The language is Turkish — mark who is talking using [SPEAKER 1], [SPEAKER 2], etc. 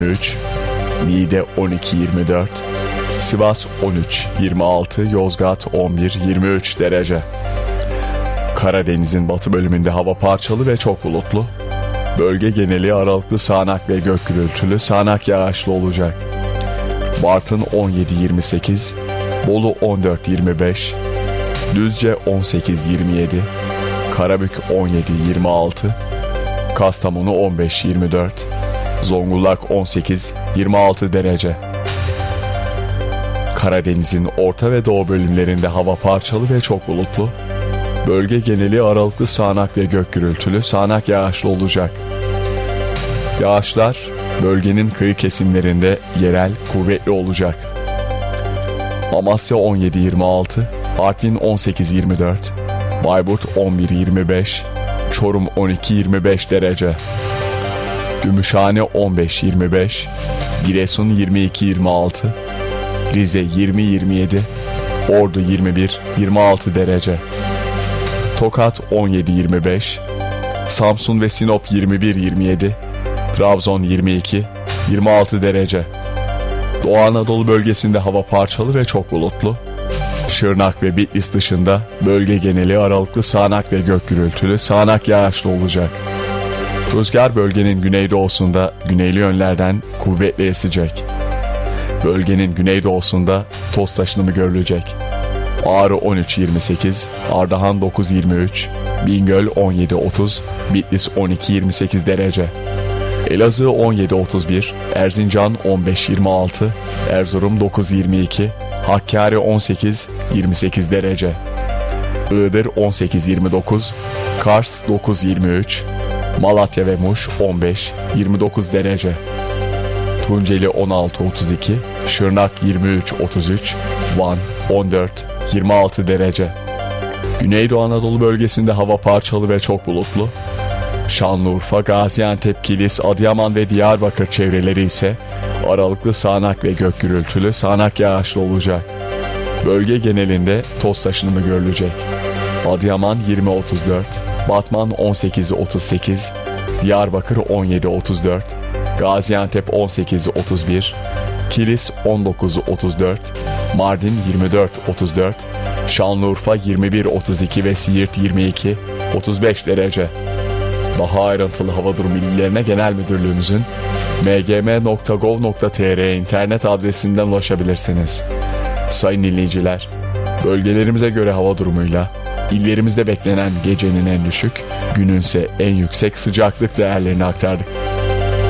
[SPEAKER 1] 13, Niğde 12-24, Sivas 13-26, Yozgat 11-23 derece. Karadeniz'in batı bölümünde hava parçalı ve çok bulutlu. Bölge geneli aralıklı sağanak ve gök gürültülü, sağanak yağışlı olacak. Bartın 17-28, Bolu 14-25, Düzce 18-27, Karabük 17-26, Kastamonu 15-24, Zonguldak 18-26 derece. Karadeniz'in orta ve doğu bölümlerinde hava parçalı ve çok bulutlu. Bölge geneli aralıklı sağanak ve gök gürültülü, sağanak yağışlı olacak. Yağışlar bölgenin kıyı kesimlerinde yerel kuvvetli olacak. Amasya 17-26, Artvin 18-24, Bayburt 11-25, Çorum 12-25 derece. Gümüşhane 15-25, Giresun 22-26, Rize 20-27, Ordu 21-26 derece. Tokat 17-25, Samsun ve Sinop 21-27, Trabzon 22-26 derece. Doğu Anadolu bölgesinde hava parçalı ve çok bulutlu. Şırnak ve Bitlis dışında bölge geneli aralıklı sağanak ve gök gürültülü, sağanak yağışlı olacak. Rüzgar bölgenin güneydoğusunda güneyli yönlerden kuvvetli esecek. Bölgenin güneydoğusunda toz taşınımı görülecek. Ağrı 13-28, Ardahan 9-23, Bingöl 17-30, Bitlis 12-28 derece. Elazığ 17-31, Erzincan 15-26, Erzurum 9-22, Hakkari 18-28 derece. Iğdır 18-29, Kars 9-23, Malatya ve Muş 15-29 derece. Tunceli 16-32, Şırnak 23-33, Van 14-26 derece. Güneydoğu Anadolu bölgesinde hava parçalı ve çok bulutlu. Şanlıurfa, Gaziantep, Kilis, Adıyaman ve Diyarbakır çevreleri ise aralıklı sağanak ve gök gürültülü, sağanak yağışlı olacak. Bölge genelinde toz taşınımı görülecek. Adıyaman 20-34, Batman 18-38, Diyarbakır 17-34, Gaziantep 18-31, Kilis 19-34, Mardin 24-34, Şanlıurfa 21-32 ve Siirt 22-35 derece. Daha ayrıntılı hava durumu bilgilerine Genel Müdürlüğümüzün mgm.gov.tr internet adresinden ulaşabilirsiniz. Sayın dinleyiciler, bölgelerimize göre hava durumuyla illerimizde beklenen gecenin en düşük, gününse en yüksek sıcaklık değerlerini aktardık.